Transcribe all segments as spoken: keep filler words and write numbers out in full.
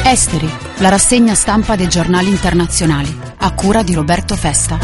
Esteri, la rassegna stampa dei giornali internazionali, a cura di Roberto Festa.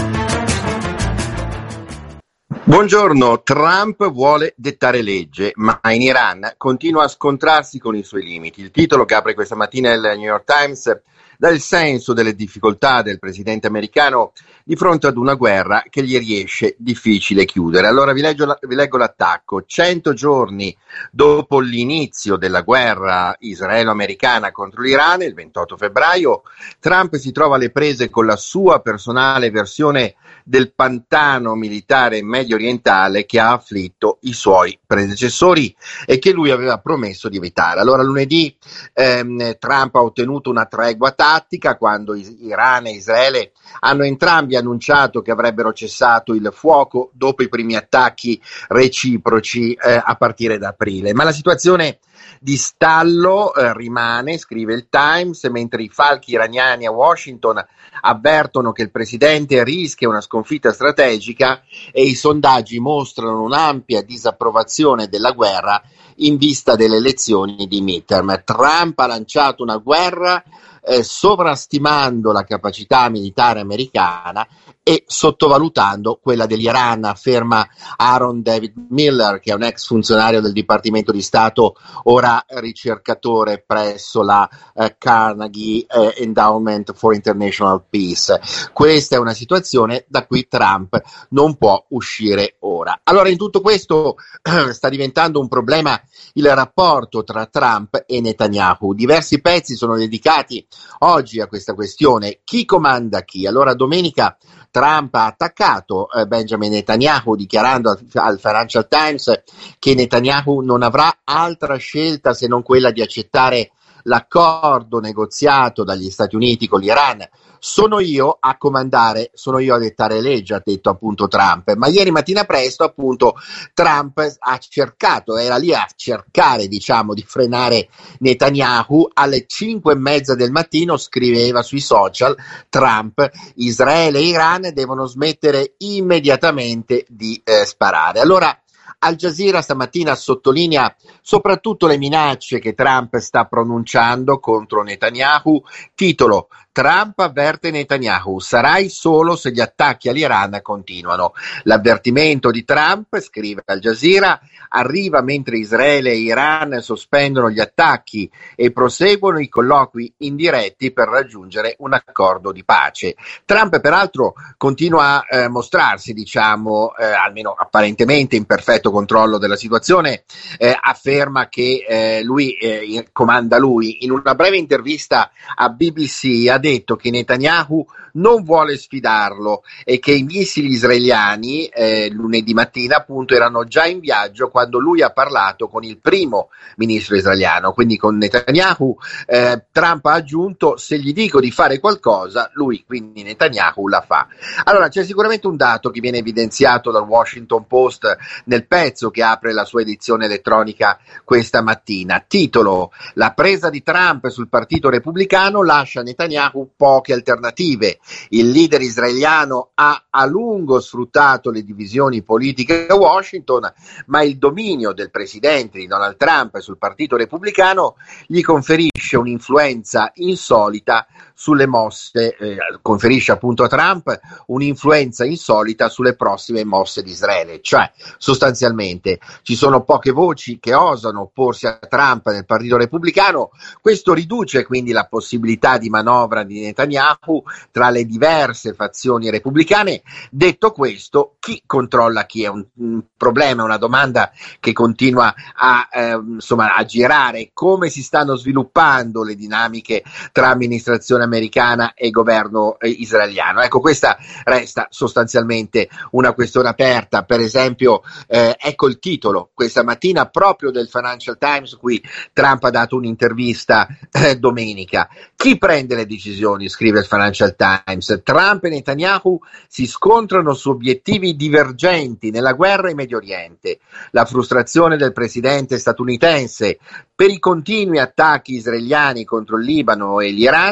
Buongiorno, Trump vuole dettare legge, ma in Iran continua a scontrarsi con i suoi limiti. Il titolo che apre questa mattina il New York Times dà il senso delle difficoltà del presidente americano di fronte ad una guerra che gli riesce difficile chiudere. Allora vi leggo, la, vi leggo l'attacco. Cento giorni dopo l'inizio della guerra israelo-americana contro l'Iran, il ventotto febbraio, Trump si trova alle prese con la sua personale versione del pantano militare medio orientale che ha afflitto i suoi predecessori e che lui aveva promesso di evitare. Allora lunedì ehm, Trump ha ottenuto una tregua tattica quando Iran e Israele hanno entrambi annunciato che avrebbero cessato il fuoco dopo i primi attacchi reciproci eh, a partire da aprile. Ma la situazione di stallo eh, rimane, scrive il Times, mentre i falchi iraniani a Washington avvertono che il presidente rischia una sconfitta strategica e i sondaggi mostrano un'ampia disapprovazione della guerra in vista delle elezioni di midterm. Trump ha lanciato una guerra eh, sovrastimando la capacità militare americana e sottovalutando quella dell'Iran, afferma Aaron David Miller, che è un ex funzionario del Dipartimento di Stato, ora ricercatore presso la eh, Carnegie eh, Endowment for International Peace. Questa è una situazione da cui Trump non può uscire ora. Allora, in tutto questo eh, sta diventando un problema il rapporto tra Trump e Netanyahu. Diversi pezzi sono dedicati oggi a questa questione. Chi comanda chi? Allora, domenica Trump ha attaccato eh, Benjamin Netanyahu, dichiarando al, al Financial Times che Netanyahu non avrà altra scelta se non quella di accettare l'accordo negoziato dagli Stati Uniti con l'Iran. Sono io a comandare, sono io a dettare legge, ha detto appunto Trump. Ma ieri mattina presto appunto Trump ha cercato, era lì a cercare diciamo di frenare Netanyahu. Alle cinque e mezza del mattino scriveva sui social Trump: Israele e Iran devono smettere immediatamente di eh, sparare. Allora Al Jazeera stamattina sottolinea soprattutto le minacce che Trump sta pronunciando contro Netanyahu. Titolo: Trump avverte Netanyahu, sarai solo se gli attacchi all'Iran continuano. L'avvertimento di Trump, scrive Al Jazeera, arriva mentre Israele e Iran sospendono gli attacchi e proseguono i colloqui indiretti per raggiungere un accordo di pace. Trump peraltro continua a eh, mostrarsi, diciamo, eh, almeno apparentemente in perfetto controllo della situazione, eh, afferma che eh, lui eh, comanda lui. In una breve intervista a B B C ha detto che Netanyahu non vuole sfidarlo e che i missili israeliani eh, lunedì mattina appunto erano già in viaggio quando lui ha parlato con il primo ministro israeliano, quindi con Netanyahu. eh, Trump ha aggiunto: se gli dico di fare qualcosa, lui, quindi Netanyahu, la fa. Allora c'è sicuramente un dato che viene evidenziato dal Washington Post nel pezzo che apre la sua edizione elettronica questa mattina. Titolo: la presa di Trump sul partito repubblicano lascia Netanyahu poche alternative. Il leader israeliano ha a lungo sfruttato le divisioni politiche a Washington, ma il dominio del presidente di Donald Trump sul partito repubblicano gli conferisce un'influenza insolita sulle mosse, eh, conferisce appunto a Trump un'influenza insolita sulle prossime mosse di Israele. Cioè, sostanzialmente, ci sono poche voci che osano opporsi a Trump nel partito repubblicano. Questo riduce quindi la possibilità di manovra di Netanyahu tra le diverse fazioni repubblicane. Detto questo, chi controlla chi? È un, un problema, una domanda che continua a, eh, insomma, a girare. Come si stanno sviluppando le dinamiche tra amministrazione americana e governo eh, israeliano? Ecco, questa resta sostanzialmente una questione aperta. Per esempio, eh, ecco il titolo questa mattina proprio del Financial Times, cui Trump ha dato un'intervista eh, domenica. Chi prende le decisioni? Scrive il Financial Times. Trump e Netanyahu si scontrano su obiettivi divergenti nella guerra in Medio Oriente. La frustrazione del presidente statunitense per i continui attacchi israeliani contro il Libano e l'Iran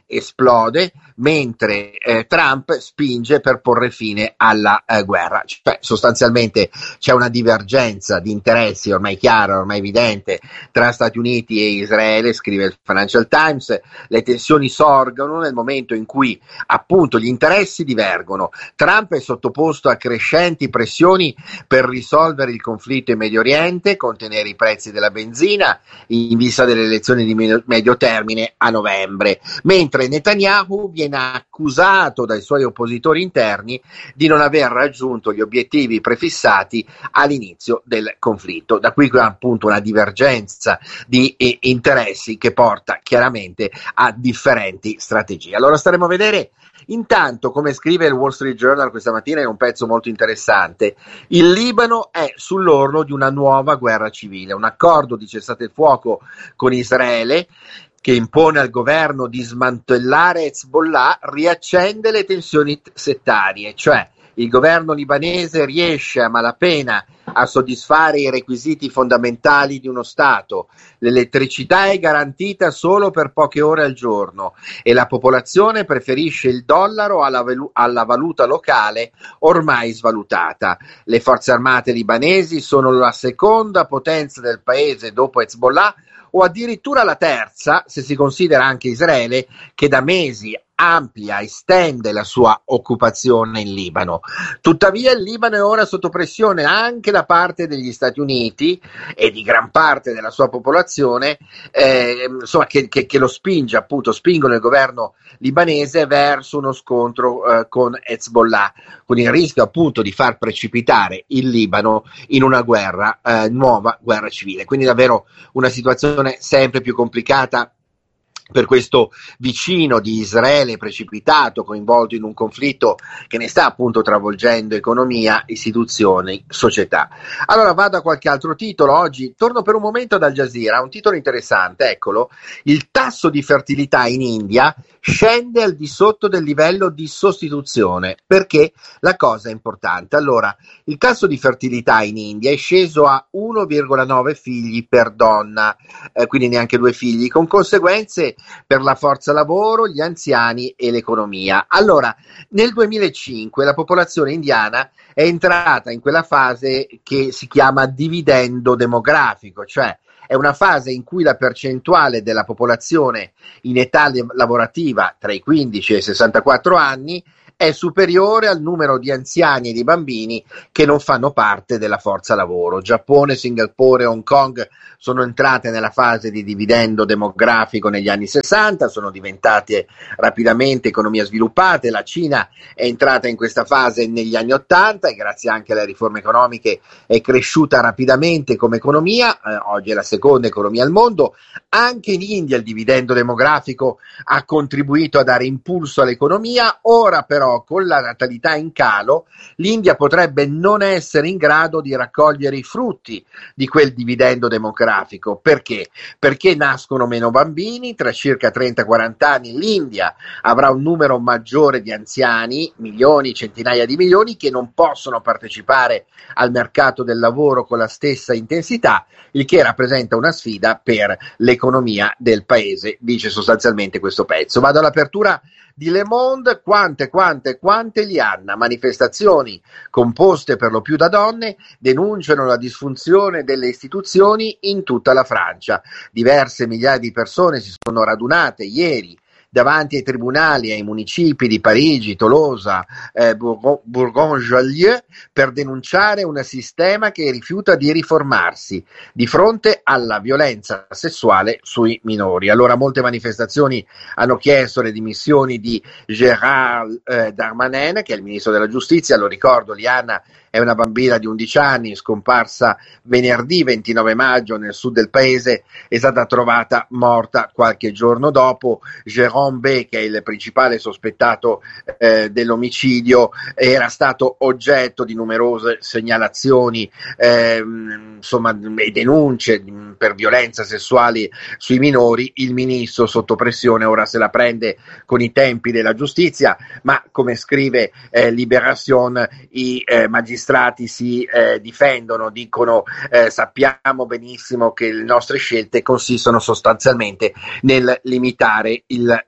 esplode, mentre eh, Trump spinge per porre fine alla eh, guerra. Cioè, sostanzialmente c'è una divergenza di interessi ormai chiara, ormai evidente tra Stati Uniti e Israele, scrive il Financial Times. Le tensioni sorgono nel momento in cui appunto gli interessi divergono. Trump è sottoposto a crescenti pressioni per risolvere il conflitto in Medio Oriente, contenere i prezzi della benzina in vista delle elezioni di medio termine a novembre, mentre Netanyahu viene accusato dai suoi oppositori interni di non aver raggiunto gli obiettivi prefissati all'inizio del conflitto. Da qui appunto una divergenza di eh, interessi che porta chiaramente a differenti strategie. Allora staremo a vedere. Intanto, come scrive il Wall Street Journal questa mattina in un pezzo molto interessante, il Libano è sull'orlo di una nuova guerra civile. Un accordo di cessate il fuoco con Israele, che impone al governo di smantellare Hezbollah, riaccende le tensioni settarie, cioè il governo libanese riesce a malapena a soddisfare i requisiti fondamentali di uno Stato. L'elettricità è garantita solo per poche ore al giorno e la popolazione preferisce il dollaro alla, velu- alla valuta locale ormai svalutata. Le forze armate libanesi sono la seconda potenza del paese dopo Hezbollah, o addirittura la terza se si considera anche Israele, che da mesi amplia, estende la sua occupazione in Libano. Tuttavia il Libano è ora sotto pressione anche da parte degli Stati Uniti e di gran parte della sua popolazione, eh, insomma, che, che, che lo spinge, appunto, spingono il governo libanese verso uno scontro eh, con Hezbollah, con il rischio appunto di far precipitare il Libano in una guerra, eh, nuova guerra civile. Quindi davvero una situazione sempre più complicata per questo vicino di Israele precipitato, coinvolto in un conflitto che ne sta appunto travolgendo economia, istituzioni, società. Allora vado a qualche altro titolo. Oggi torno per un momento ad Al Jazeera, un titolo interessante, eccolo. Il tasso di fertilità in India scende al di sotto del livello di sostituzione. Perché? La cosa è importante. Allora, il tasso di fertilità in India è sceso a uno virgola nove figli per donna, eh, quindi neanche due figli, con conseguenze per la forza lavoro, gli anziani e l'economia. Allora, nel duemilacinque la popolazione indiana è entrata in quella fase che si chiama dividendo demografico, cioè è una fase in cui la percentuale della popolazione in età lavorativa tra i quindici e i sessantaquattro anni è superiore al numero di anziani e di bambini che non fanno parte della forza lavoro. Giappone, Singapore e Hong Kong sono entrate nella fase di dividendo demografico negli anni sessanta, sono diventate rapidamente economie sviluppate. La Cina è entrata in questa fase negli anni ottanta e grazie anche alle riforme economiche è cresciuta rapidamente come economia, eh, oggi è la seconda economia al mondo. Anche in India il dividendo demografico ha contribuito a dare impulso all'economia. Ora però, con la natalità in calo, l'India potrebbe non essere in grado di raccogliere i frutti di quel dividendo demografico. Perché? Perché nascono meno bambini, tra circa trenta quaranta anni l'India avrà un numero maggiore di anziani, milioni, centinaia di milioni, che non possono partecipare al mercato del lavoro con la stessa intensità, il che rappresenta una sfida per l'economia del paese, dice sostanzialmente questo pezzo. Vado all'apertura di Le Monde. Quante, quante, quante lianna. Manifestazioni composte per lo più da donne denunciano la disfunzione delle istituzioni in tutta la Francia. Diverse migliaia di persone si sono radunate ieri davanti ai tribunali e ai municipi di Parigi, Tolosa, eh, Bourgogne-Jallieu per denunciare un sistema che rifiuta di riformarsi di fronte alla violenza sessuale sui minori. Allora molte manifestazioni hanno chiesto le dimissioni di Gérald eh, Darmanin, che è il ministro della giustizia. Lo ricordo, Liana è una bambina di undici anni, scomparsa venerdì ventinove maggio nel sud del paese, è stata trovata morta qualche giorno dopo. Jérôme B, che è il principale sospettato eh, dell'omicidio, era stato oggetto di numerose segnalazioni eh, insomma, e denunce per violenza sessuali sui minori. Il ministro sotto pressione ora se la prende con i tempi della giustizia, ma come scrive eh, Libération, i eh, magistrati si eh, difendono, dicono eh, sappiamo benissimo che le nostre scelte consistono sostanzialmente nel limitare il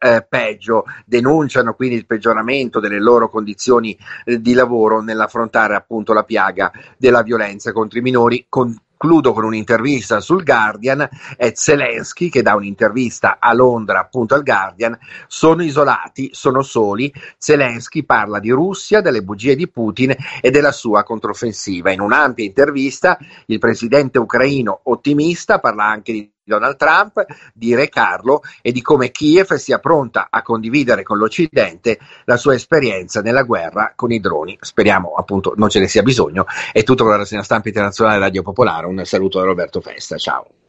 eh, peggio, denunciano quindi il peggioramento delle loro condizioni eh, di lavoro nell'affrontare appunto la piaga della violenza contro i minori. Con Concludo con un'intervista sul Guardian. È Zelensky che dà un'intervista a Londra appunto al Guardian. Sono isolati, sono soli. Zelensky parla di Russia, delle bugie di Putin e della sua controffensiva. In un'ampia intervista il presidente ucraino, ottimista, parla anche di Donald Trump, di Re Carlo e di come Kiev sia pronta a condividere con l'Occidente la sua esperienza nella guerra con i droni. Speriamo appunto non ce ne sia bisogno. È tutto con la rassegna stampa internazionale Radio Popolare. Un saluto da Roberto Festa, ciao.